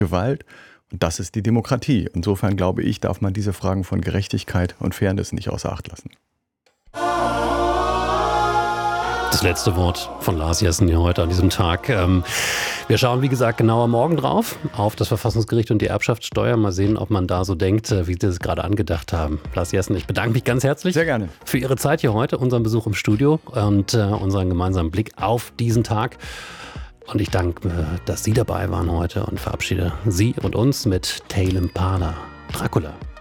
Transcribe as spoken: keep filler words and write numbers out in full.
Gewalt. Und das ist die Demokratie. Insofern glaube ich, darf man diese Fragen von Gerechtigkeit und Fairness nicht außer Acht lassen. Das letzte Wort von Lars Jessen hier heute an diesem Tag. Ähm, wir schauen, wie gesagt, genauer morgen drauf auf das Verfassungsgericht und die Erbschaftssteuer. Mal sehen, ob man da so denkt, wie Sie es gerade angedacht haben. Lars Jessen, ich bedanke mich ganz herzlich. Sehr gerne. Für Ihre Zeit hier heute, unseren Besuch im Studio und äh, unseren gemeinsamen Blick auf diesen Tag. Und ich danke, dass Sie dabei waren heute und verabschiede Sie und uns mit Tale Impala, Dracula.